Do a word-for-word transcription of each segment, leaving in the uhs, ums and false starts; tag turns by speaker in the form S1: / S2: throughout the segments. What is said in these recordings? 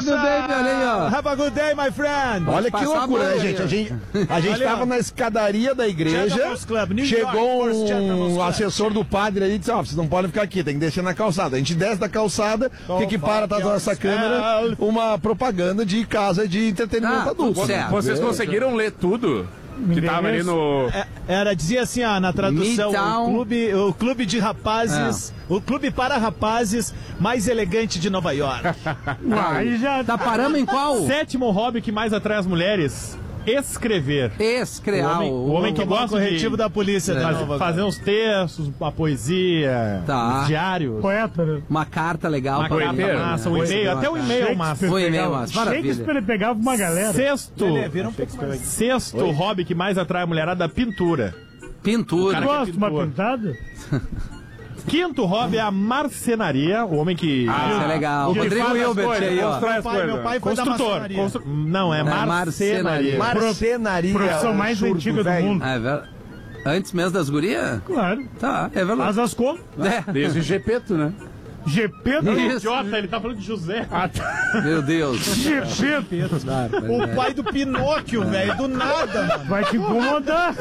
S1: good day, meu aí, ó.
S2: Have a good day, my friend.
S3: Olha que loucura, né, gente? A gente, a gente tava na escadaria da igreja,
S2: Club,
S3: chegou
S2: York,
S3: um assessor do padre ali e disse, ó, oh, vocês não podem ficar aqui, tem que descer na calçada. A gente desce da calçada, o que que para atrás da nossa câmera? Uma propaganda de casa de entretenimento
S1: ah,
S3: adulto.
S4: Vocês conseguiram ler tudo? Que tava ali no...
S2: É, era, dizia assim, ó, na tradução, o clube, o clube de rapazes, ah. o clube para rapazes mais elegante de Nova York.
S5: Aí já
S1: tá parando em qual?
S5: Sétimo hobby que mais atrai as mulheres. Escrever.
S1: Escrever.
S5: O homem, o homem que gosta
S2: de corretivo da polícia,
S5: é. Faz, fazer uns textos, uma poesia,
S1: tá.
S5: uns diários.
S1: Poeta, né? Uma carta legal.
S5: Uma carta
S1: mim,
S5: massa, um e-mail, até o um e-mail massa.
S1: Foi e-mail massa, maravilha.
S5: Shakespeare pegava uma galera. Sexto,
S2: Ele, um
S5: sexto Oi? hobby que mais atrai a mulherada, pintura.
S1: Pintura.
S5: Gosto de uma pintada? Quinto hobby é a marcenaria, o homem que...
S1: Ah, isso é legal. O Rodrigo Hilbert aí, ó.
S2: Meu pai, meu pai foi
S5: construtor.
S2: Da
S5: Constru... Não, é, é marcenaria.
S3: Marcenaria.
S5: Profissão mais antiga do mundo.
S1: É verdade. Antes mesmo das gurias?
S5: Claro.
S1: Tá, é verdade.
S5: Faz as contas.
S1: É.
S4: Desde o Gepeto, né?
S5: Gepeto? Idiota, ele tá falando de José.
S1: Ah, tá. Meu Deus.
S5: Gepeto.
S2: O é. pai do Pinóquio, velho, do nada, mano.
S5: Vai te incomodar.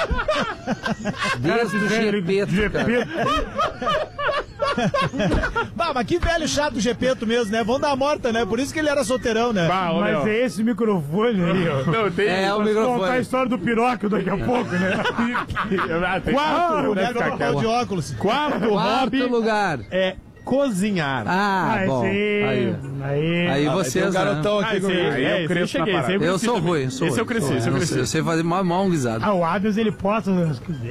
S1: Desde o Gepeto. Gepeto.
S2: Bah, mas que velho chato o Gepeto mesmo, né? Vão dar morta, né? Por isso que ele era solteirão, né?
S5: Bah, mas é esse microfone aí, ó.
S1: Não, tem, é o microfone.
S5: Contar a história do Pinóquio daqui a pouco, né? Quarto,
S2: né? De óculos.
S5: Quarto hobby
S1: lugar
S5: é cozinhar.
S1: Ah, ah bom.
S5: Aí, aí, aí,
S1: aí vocês,
S3: um garotão
S5: né?
S3: aqui
S5: ah, comigo. Aí
S4: é, eu cresci
S5: cheguei,
S4: na
S1: Eu sou ruim, sou
S5: Esse eu cresci, esse eu cresci.
S1: Eu sei fazer mal, mal um guisado.
S5: Ah, o Adams, ele posta as coisas.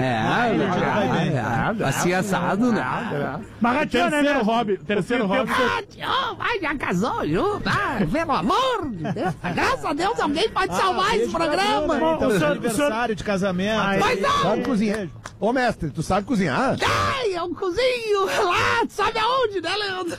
S1: É, assim assado, né?
S5: Mas terceiro hobby, terceiro hobby.
S6: Ah, tio, vai, já casou, junto, ah, pelo amor de Deus. Graças a Deus, alguém pode salvar esse programa.
S2: Então, seu aniversário de casamento.
S6: Mas não.
S3: Sabe cozinhar? Ô, mestre, tu sabe cozinhar?
S6: Ai, eu cozinho lá, sabe aonde, né, Leandro?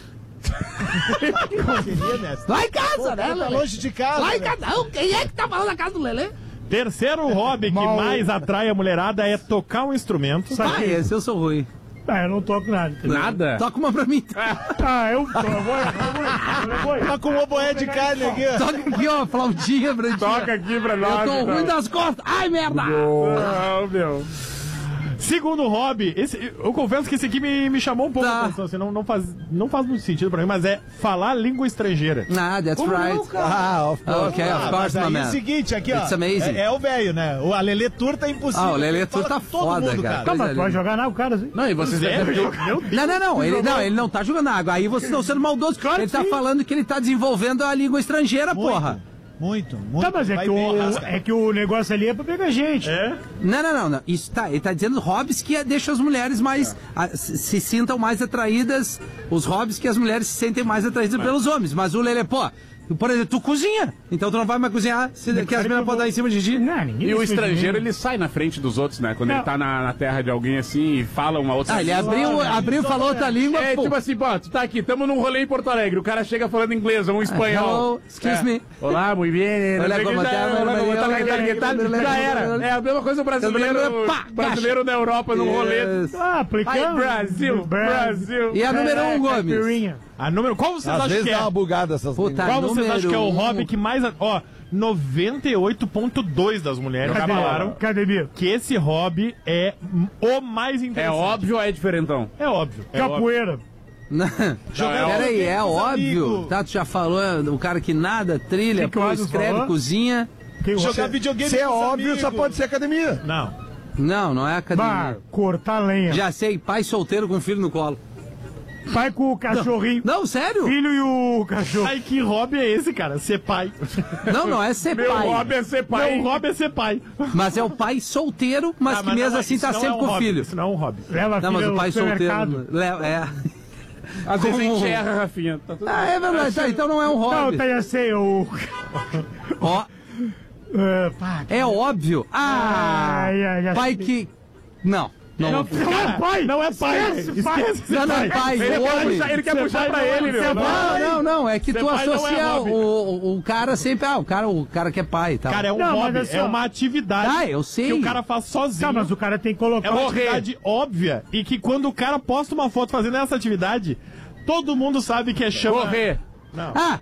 S6: Lá em casa, né, Lelê?
S2: Tá longe de casa.
S6: Lá em casa, não. Quem é que tá falando da casa do Lelê?
S5: Terceiro hobby que Mal... mais atrai a mulherada é tocar um instrumento.
S1: Ah, esse eu sou ruim.
S5: Ah, eu não toco nada.
S1: Nada? Toca uma pra mim.
S5: Ah, eu toco. Eu vou.
S2: Tá com o oboé de carne aqui, ó.
S1: Toca aqui, ó, flautinha pra gente.
S5: Toca aqui pra nós.
S1: Eu tô ruim das costas. Ai, merda.
S5: Não, meu. Segundo hobby, esse, eu confesso que esse aqui me, me chamou um pouco
S1: tá.
S5: a atenção, assim, não, não, faz, não faz muito sentido pra mim, mas é falar língua estrangeira.
S1: Ah, that's
S2: Como
S1: right.
S2: Não, ah,
S1: of course. Ok, of course,
S2: ah,
S1: my man.
S2: É o seguinte, aqui, ó.
S1: It's amazing.
S2: É, é o velho, né? O a Lelê Tour tá impossível.
S1: Ah, o Lelê Tour tá foda,
S2: mundo,
S1: cara.
S5: Tá, mas tu vai jogar na água, cara, assim.
S4: Não, e vocês devem...
S1: Não, não, não. Ele não, ele não tá jogando na água. Aí vocês estão sendo maldosos.
S5: Claro
S1: ele tá
S5: sim.
S1: falando que ele tá desenvolvendo a língua estrangeira,
S2: Muito.
S1: porra.
S2: Muito, muito.
S5: Tá, mas é que, o, é que o negócio ali é pra pegar gente.
S2: É?
S1: Não, não, não, não. Isso tá, ele tá dizendo hobbies que deixam as mulheres mais. É. A, se, se sintam mais atraídas. Os hobbies que as mulheres se sentem mais atraídas é. pelos homens. Mas o Lelê, pô, por exemplo, tu cozinha. Então tu não vai mais cozinhar. Se, que as meninas podem dar em cima de ti.
S5: Não, ninguém
S4: e o estrangeiro, ele sai na frente dos outros, né? Quando
S5: não.
S4: ele tá na, na terra de alguém assim e fala uma outra
S1: Ah, ele abriu, abriu falou outra língua.
S4: É,
S1: pô.
S4: tipo assim, pô, tu tá aqui, tamo num rolê em Porto Alegre. O cara chega falando inglês, um espanhol.
S1: Hello, excuse
S4: é.
S1: me.
S4: Olá, muito bem.
S1: Olha como tá.
S4: Já era. É a mesma coisa o brasileiro. Brasileiro na Europa num rolê.
S5: Ah, aplicando.
S4: Ai, Brasil, Brasil.
S1: E a número um, Gomes?
S5: A número. Qual vocês
S3: Às
S5: acham
S3: vezes
S5: que é?
S3: dá uma bugada essas
S1: Puta,
S5: Qual vocês acham que é o
S1: um.
S5: hobby que mais. Ó, noventa e oito vânio dois das mulheres já falaram
S2: Academia.
S5: que esse hobby é o mais interessante.
S4: É óbvio ou é diferentão?
S5: É óbvio. É
S2: Capoeira.
S1: Peraí, é óbvio.
S2: amigos.
S1: Tá, tu já falou, o cara que nada, trilha,
S2: Que que o
S1: pô,
S2: Adams
S1: escreve,
S2: falou?
S1: cozinha.
S2: Jogar videogame.
S3: Se é
S2: com os
S3: óbvio,
S2: amigos.
S3: só pode ser academia.
S5: Não.
S1: Não, não é academia.
S2: Bah, cortar lenha.
S1: Já sei, pai solteiro com filho no colo.
S2: Pai com o cachorrinho.
S1: Não, sério?
S2: Filho e o cachorro.
S5: Ai, que hobby é esse, cara? Ser pai.
S1: Não, não é ser
S4: Meu
S1: pai.
S4: hobby é ser pai.
S5: Meu hobby é ser pai.
S1: Mas é o pai solteiro, mas
S5: Ah,
S1: que mesmo
S5: não,
S1: assim
S5: isso
S1: tá
S5: não
S1: sempre
S5: é um
S1: com o
S5: hobby,
S1: filho.
S5: Isso não é um hobby.
S2: Leva a
S1: Não, mas
S2: filha
S1: o pai
S2: no
S1: solteiro.
S2: supermercado.
S1: Leva, é.
S4: Às vezes a
S1: Como-
S4: gente erra, Rafinha. Tá tudo
S1: Ah, é verdade, tá, então não é um
S2: Não,
S1: hobby.
S2: tá, já sei, o...
S1: Ó,
S2: É, pá,
S1: é óbvio. Ah,
S2: Ai, ai, ai.
S1: pai que. Não, não.
S2: Não, não é pai.
S5: Não é pai.
S2: Esquece, pai.
S5: Esquece.
S1: Não, não, pai,
S4: Ele
S1: o
S4: quer
S1: homem.
S4: puxar, ele quer
S5: Ser
S4: puxar
S5: pai
S4: pra
S5: não é-
S4: ele,
S5: ser
S4: meu.
S5: pai-
S1: Não, não, não, é que
S5: Ser
S1: tu
S5: pai não é
S1: associa
S5: hobby.
S1: o, o, o cara sempre. Ah, o cara, o cara que é pai e tal.
S5: Cara, é um
S2: Não, mas
S5: hobby,
S2: assim,
S5: é
S2: ó.
S5: uma atividade
S1: Ah, eu sei.
S5: que o cara faz sozinho.
S2: Tá, mas o cara tem que colocar...
S5: É uma
S4: Correr.
S5: atividade óbvia e que quando o cara posta uma foto fazendo essa atividade, todo mundo sabe que é chama...
S4: Correr.
S5: Não.
S1: Ah,